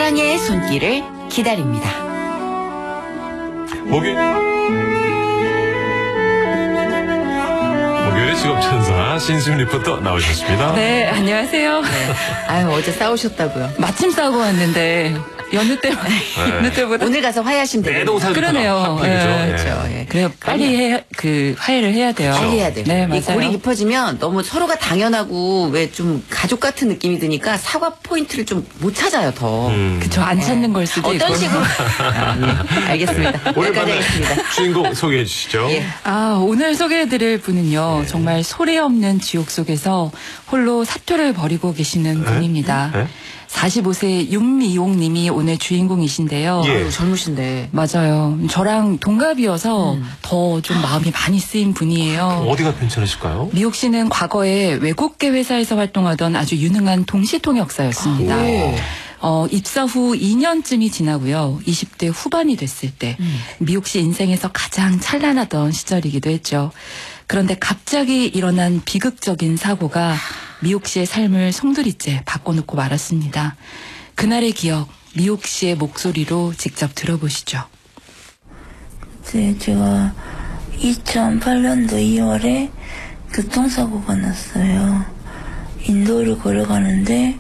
사랑의 손길을 기다립니다. 목요일의 직업천사 신승 리포터 나오셨습니다. 네, 안녕하세요. 네. 아유, 어제 싸우셨다고요. 마침 싸우고 왔는데 여느 때보다 오늘 가서 화해하시면 되겠네요. 내동사부터 그러네요. 하필이죠. 네, 그렇죠. 예. 그래요. 빨리 화해를 해야 돼요. 빨리 해야 돼요. 네, 이 맞아요. 골이 깊어지면 너무 서로가 당연하고 왜 좀 가족 같은 느낌이 드니까 사과 포인트를 좀 못 찾아요, 더. 그쵸, 안 찾는 걸 수도 있고. 어떤 식으로? 예. 알겠습니다. 오늘 여기까지 만날 하겠습니다. 주인공 소개해 주시죠. 예. 오늘 소개해드릴 분은요, 정말 소리 없는 지옥 속에서 홀로 사투를 벌이고 계시는 분입니다. 네? 45세 윤미용님이 오늘 주인공이신데요. 예. 아유, 젊으신데. 맞아요. 저랑 동갑이어서 더 좀 마음이 많이 쓰인 분이에요. 어디가 괜찮으실까요? 미옥 씨는 과거에 외국계 회사에서 활동하던 아주 유능한 동시통역사였습니다. 입사 후 2년쯤이 지나고요. 20대 후반이 됐을 때 미옥 씨 인생에서 가장 찬란하던 시절이기도 했죠. 그런데 갑자기 일어난 비극적인 사고가 미옥 씨의 삶을 송두리째 바꿔놓고 말았습니다. 그날의 기억, 미옥 씨의 목소리로 직접 들어보시죠. 네, 제가 2008년도 2월에 교통사고가 났어요. 인도를 걸어가는데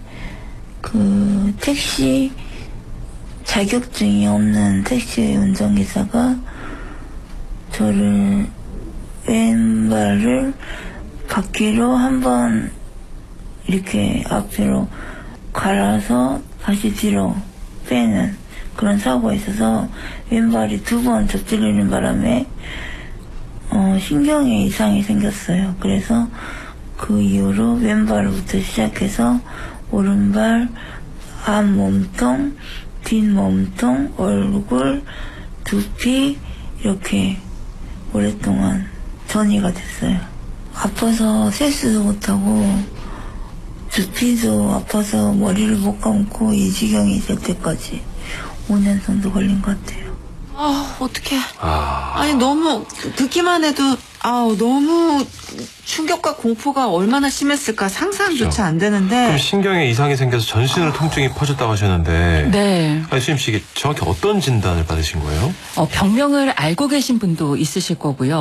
택시 자격증이 없는 택시 운전기사가 저를 왼발을 바퀴로 한번 이렇게 앞으로 갈아서 다시 뒤로 빼는 그런 사고가 있어서 왼발이 2번 접질리는 바람에 신경에 이상이 생겼어요. 그래서 그 이후로 왼발부터 시작해서 오른발, 앞 몸통, 뒷 몸통, 얼굴, 두피 이렇게 오랫동안 전이가 됐어요. 아파서 세수도 못하고 두피도 아파서 머리를 못 감고 이 지경이 될 때까지 5년 정도 걸린 것 같아요. 어떡해. 아니, 너무, 듣기만 해도, 너무 충격과 공포가 얼마나 심했을까 상상조차 안 되는데. 그럼 신경에 이상이 생겨서 전신으로 통증이 퍼졌다고 하셨는데. 네. 아니, 수임 씨, 이게 정확히 어떤 진단을 받으신 거예요? 병명을 알고 계신 분도 있으실 거고요.